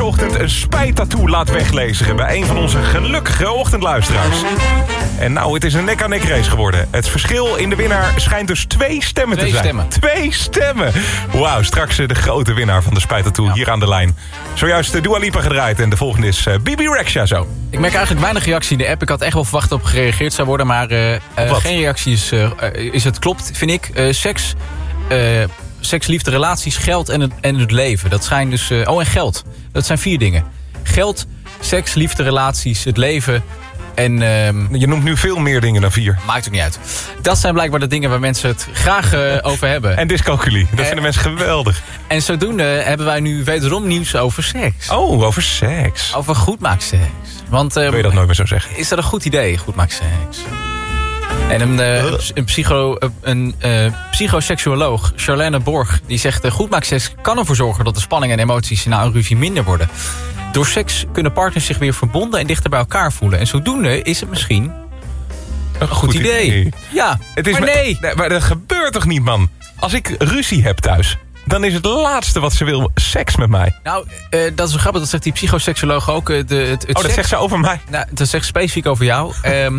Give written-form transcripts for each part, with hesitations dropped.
ochtend een spijttattoo laat weglezen bij een van onze gelukkige ochtendluisteraars. En nou, het is een nek-aan-nek race geworden. Het verschil in de winnaar schijnt dus 2 stemmen te zijn. 2 stemmen! Wauw, straks de grote winnaar van de spijttattoo hier aan de lijn. Zojuist de Dua Lipa gedraaid en de volgende is Bibi Rexha zo. Ik merk eigenlijk weinig reactie in de app. Ik had echt wel verwacht op gereageerd zou worden, maar geen reactie is het klopt, vind ik. Seks, liefde, relaties, geld en het leven. Dat zijn dus... en geld. Dat zijn 4 dingen. Geld, seks, liefde, relaties, het leven en... Je noemt nu veel meer dingen dan 4. Maakt ook niet uit. Dat zijn blijkbaar de dingen waar mensen het graag over hebben. En dyscalculie. Dat vinden mensen geweldig. En zodoende hebben wij nu wederom nieuws over seks. Oh, over seks. Over goedmaakseks. Want, wil je dat nooit meer zo zeggen? Is dat een goed idee, goedmaakseks? En een psychoseksuoloog, Charlène Borg, die zegt... goedmaakseks kan ervoor zorgen dat de spanning en emoties na een ruzie minder worden. Door seks kunnen partners zich weer verbonden en dichter bij elkaar voelen. En zodoende is het misschien een goed idee. Ja, het is maar nee. Maar dat gebeurt toch niet, man? Als ik ruzie heb thuis, dan is het laatste wat ze wil seks met mij. Nou, dat is wel grappig, dat zegt die psychoseksuoloog ook. Dat zegt ze over mij? Nou, dat zegt specifiek over jou.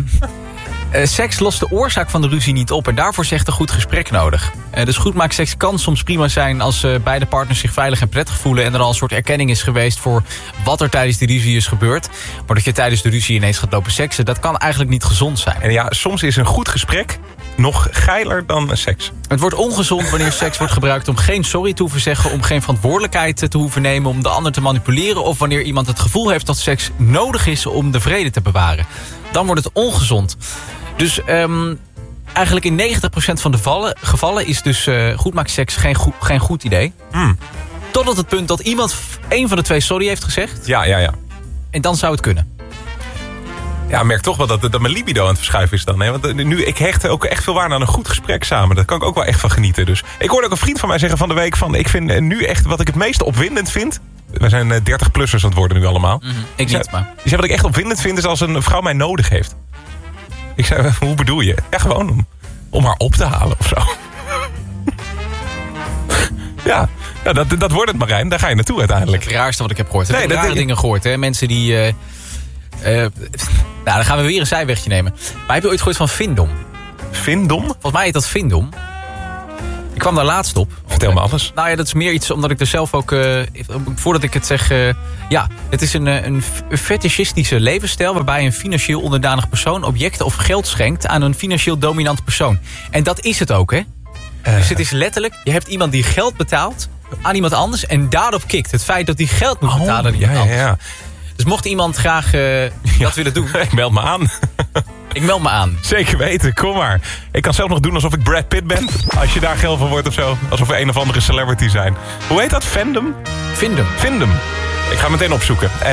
Seks lost de oorzaak van de ruzie niet op en daarvoor is echt een goed gesprek nodig. Dus goedmaakseks kan soms prima zijn als beide partners zich veilig en prettig voelen en er al een soort erkenning is geweest voor wat er tijdens de ruzie is gebeurd. Maar dat je tijdens de ruzie ineens gaat lopen seksen, dat kan eigenlijk niet gezond zijn. En ja, soms is een goed gesprek nog geiler dan seks. Het wordt ongezond wanneer seks wordt gebruikt om geen sorry te hoeven zeggen, om geen verantwoordelijkheid te hoeven nemen, om de ander te manipuleren of wanneer iemand het gevoel heeft dat seks nodig is om de vrede te bewaren. Dan wordt het ongezond. Dus eigenlijk in 90% van de gevallen is dus goedmaakseks geen goed idee. Totdat het punt dat iemand één van de 2 sorry heeft gezegd. Ja. En dan zou het kunnen. Ja, ik merk toch wel dat mijn libido aan het verschuiven is dan. Hè? Want nu, ik hecht ook echt veel waarde aan een goed gesprek samen. Daar kan ik ook wel echt van genieten. Dus ik hoorde ook een vriend van mij zeggen van de week van... ik vind nu echt wat ik het meest opwindend vind... We zijn 30-plussers aan het worden nu allemaal. Ik niet, maar... Die zei wat ik echt opwindend vind is als een vrouw mij nodig heeft. Ik zei, hoe bedoel je? Ja, gewoon om haar op te halen of zo. Ja, dat wordt het, Marijn. Daar ga je naartoe uiteindelijk. Het raarste wat ik heb gehoord. Ik heb rare dingen gehoord. Hè? Mensen die... dan gaan we weer een zijwegje nemen. Maar heb je ooit gehoord van Findom? Findom? Volgens mij heet dat Findom. Ik kwam daar laatst op. Vertel me alles. Nou ja, dat is meer iets omdat ik er zelf ook... voordat ik het zeg... het is een fetischistische levensstijl... waarbij een financieel onderdanig persoon objecten of geld schenkt... aan een financieel dominant persoon. En dat is het ook, hè? Dus het is letterlijk... Je hebt iemand die geld betaalt aan iemand anders... en daarop kikt. Het feit dat die geld moet betalen aan iemand anders. Ja. Dus mocht iemand graag dat willen doen... Ik meld me aan. Ik meld me aan. Zeker weten, kom maar. Ik kan zelf nog doen alsof ik Brad Pitt ben. Als je daar geld van wordt of zo. Alsof we een of andere celebrity zijn. Hoe heet dat? Fandom? Findom. Ik ga het meteen opzoeken.